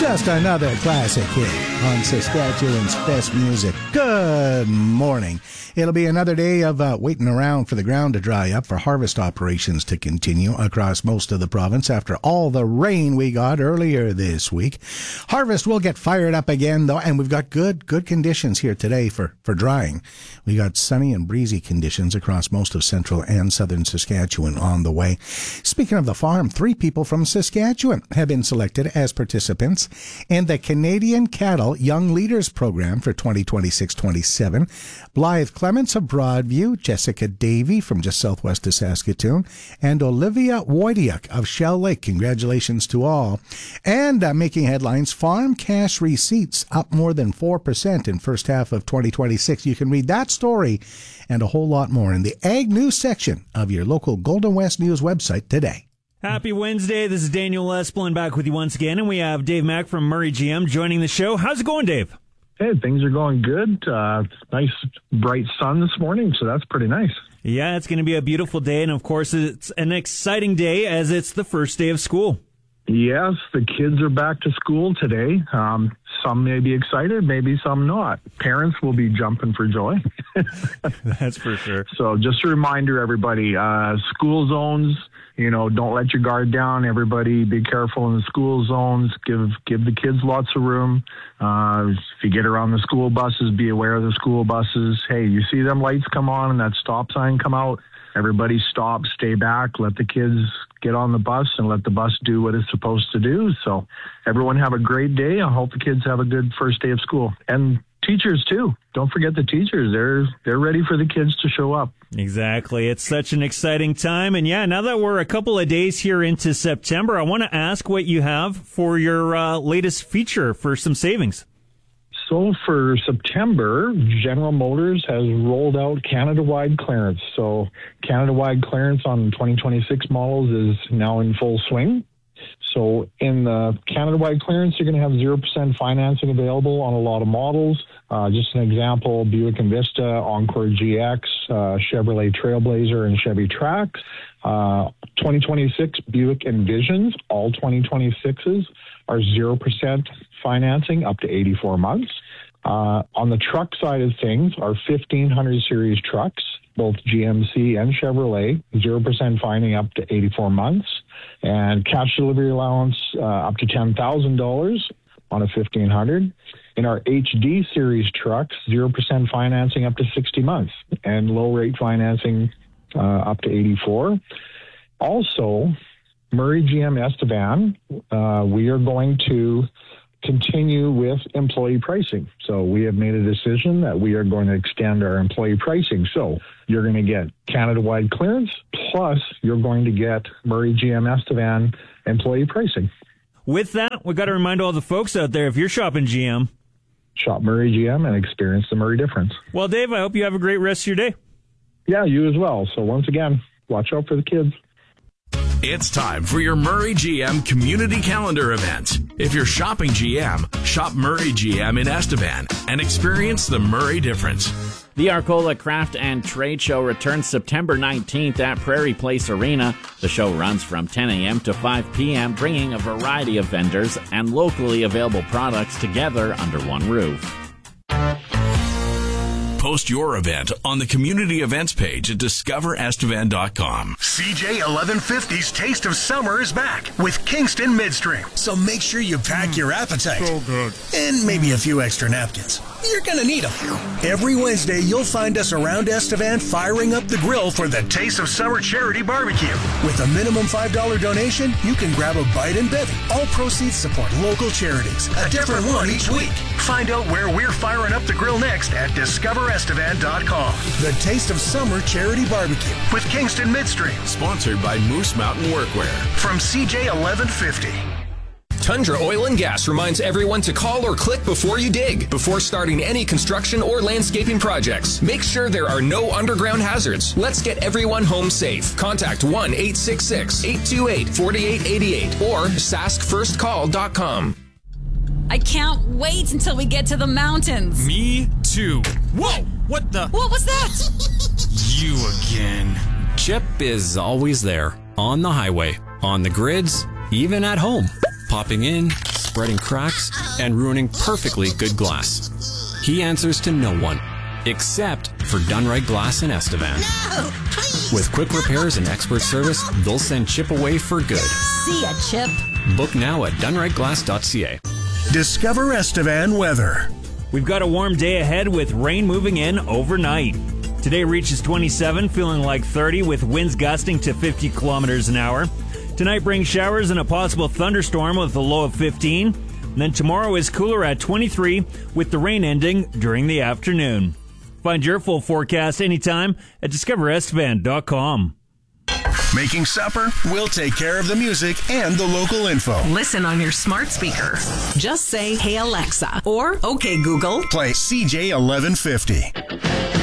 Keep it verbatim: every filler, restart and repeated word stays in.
Just another classic hit on Saskatchewan's best music. Good morning. It'll be another day of uh, waiting around for the ground to dry up for harvest operations to continue across most of the province after all the rain we got earlier this week. Harvest will get fired up again, though, and we've got good, good conditions here today for, for drying. We got sunny and breezy conditions across most of central and southern Saskatchewan on the way. Speaking of the farm, three people from Saskatchewan have been selected as participants in the Canadian Cattle Young Leaders Program for twenty twenty-six twenty-seven. Blythe Clements of Broadview, Jessica Davey from just southwest of Saskatoon, and Olivia Wojciak of Shell Lake. Congratulations to all. And uh, making headlines, farm cash receipts up more than four percent in first half of twenty twenty-six. You can read that story and a whole lot more in the Ag News section of your local Golden West News website today. Happy Wednesday. This is Daniel Esplin back with you once again, and we have Dave Mack from Murray G M joining the show. How's it going, Dave? Hey, things are going good. Uh, nice, bright sun this morning, so that's pretty nice. Yeah, it's going to be a beautiful day, and of course, it's an exciting day as it's the first day of school. Yes, the kids are back to school today. Um, some may be excited, maybe some not. Parents will be jumping for joy. That's for sure. So just a reminder, everybody, uh, school zones, you know, don't let your guard down. Everybody be careful in the school zones. Give give the kids lots of room. Uh, if you get around the school buses, be aware of the school buses. Hey, you see them lights come on and that stop sign come out, everybody stop, stay back, let the kids get on the bus and let the bus do what it's supposed to do. So everyone have a great day. I hope the kids have a good first day of school. And teachers too. Don't forget the teachers. They're they're ready for the kids to show up. Exactly. It's such an exciting time. And yeah, now that we're a couple of days here into September, I want to ask what you have for your uh, latest feature for some savings. So for September, General Motors has rolled out Canada-wide clearance. So Canada-wide clearance on twenty twenty-six models is now in full swing. So in the Canada-wide clearance, you're going to have zero percent financing available on a lot of models. Uh, just an example, Buick Envista, Encore G X, uh, Chevrolet Trailblazer, and Chevy Trax. Uh, twenty twenty-six Buick Envisions, all twenty twenty-sixes are zero percent financing up to eighty-four months. Uh, on the truck side of things, our fifteen hundred series trucks, both G M C and Chevrolet, zero percent financing up to eighty-four months, and cash delivery allowance uh, up to ten thousand dollars on a fifteen hundred. In our H D series trucks, zero percent financing up to sixty months, and low rate financing uh, up to eighty-four. Also, Murray G M Estevan, uh, we are going to continue with employee pricing. So we have made a decision that we are going to extend our employee pricing. So you're going to get Canada-wide clearance, plus you're going to get Murray G M Estevan employee pricing. With that, we've got to remind all the folks out there, if you're shopping G M, shop Murray G M and experience the Murray difference. Well, Dave, I hope you have a great rest of your day. Yeah, you as well. So once again, watch out for the kids. It's time for your Murray G M Community Calendar event. If you're shopping G M, shop Murray G M in Estevan and experience the Murray difference. The Arcola Craft and Trade Show returns September nineteenth at Prairie Place Arena. The show runs from ten a.m. to five p.m., bringing a variety of vendors and locally available products together under one roof. Post your event on the community events page at discover estevan dot com. C J eleven fifty's Taste of Summer is back with Kingston Midstream. So make sure you pack your appetite. So good. And maybe a few extra napkins. You're going to need them. Every Wednesday, you'll find us around Estevan firing up the grill for the Taste of Summer Charity Barbecue. With a minimum five dollars donation, you can grab a bite and bevy. All proceeds support local charities. A different one each week. Find out where we're firing up the grill next at discover estevan dot com. The Taste of Summer Charity Barbecue with Kingston Midstream. Sponsored by Moose Mountain Workwear. From C J eleven fifty. Tundra Oil and Gas reminds everyone to call or click before you dig, before starting any construction or landscaping projects. Make sure there are no underground hazards. Let's get everyone home safe. Contact one eight six six, eight two eight, four eight eight eight or sask first call dot com. I can't wait until we get to the mountains. Me too. Whoa! What the? What was that? You again. Chip is always there, on the highway, on the grids, even at home. Popping in, spreading cracks and ruining perfectly good glass. He answers to no one, except for Done Right Glass in Estevan. No, please. With quick repairs and expert service, they'll send Chip away for good. See ya, Chip. Book now at done right glass dot c a. Discover Estevan weather. We've got a warm day ahead with rain moving in overnight. Today reaches twenty-seven, feeling like thirty, with winds gusting to fifty kilometers an hour. Tonight brings showers and a possible thunderstorm with a low of fifteen. And then tomorrow is cooler at twenty-three, with the rain ending during the afternoon. Find your full forecast anytime at discover estevan dot com. Making supper? We'll take care of the music and the local info. Listen on your smart speaker. Just say, "Hey Alexa," or "Okay Google." Play C J eleven fifty.